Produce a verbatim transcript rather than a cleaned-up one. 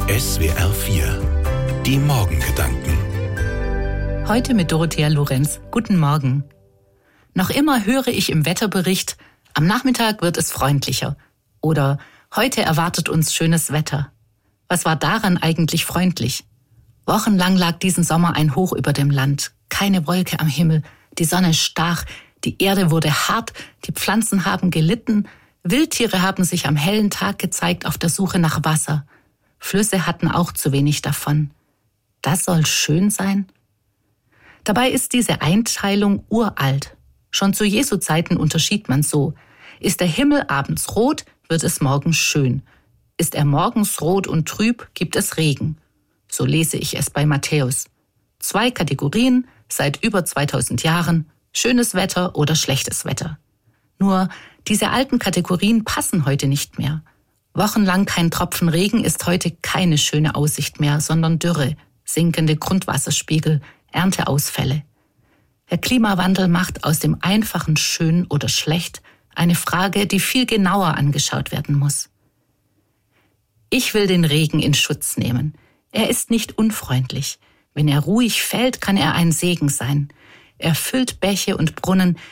S W R vier. Die Morgengedanken. Heute mit Dorothea Lorenz. Guten Morgen. Noch immer höre ich im Wetterbericht, am Nachmittag wird es freundlicher. Oder heute erwartet uns schönes Wetter. Was war daran eigentlich freundlich? Wochenlang lag diesen Sommer ein Hoch über dem Land. Keine Wolke am Himmel. Die Sonne stach. Die Erde wurde hart. Die Pflanzen haben gelitten. Wildtiere haben sich am hellen Tag gezeigt auf der Suche nach Wasser. Flüsse hatten auch zu wenig davon. Das soll schön sein? Dabei ist diese Einteilung uralt. Schon zu Jesu Zeiten unterschied man so. Ist der Himmel abends rot, wird es morgens schön. Ist er morgens rot und trüb, gibt es Regen. So lese ich es bei Matthäus. Zwei Kategorien, seit über zweitausend Jahren, schönes Wetter oder schlechtes Wetter. Nur, diese alten Kategorien passen heute nicht mehr. Wochenlang kein Tropfen Regen ist heute keine schöne Aussicht mehr, sondern Dürre, sinkende Grundwasserspiegel, Ernteausfälle. Der Klimawandel macht aus dem einfachen schön oder schlecht eine Frage, die viel genauer angeschaut werden muss. Ich will den Regen in Schutz nehmen. Er ist nicht unfreundlich. Wenn er ruhig fällt, kann er ein Segen sein. Er füllt Bäche und Brunnen,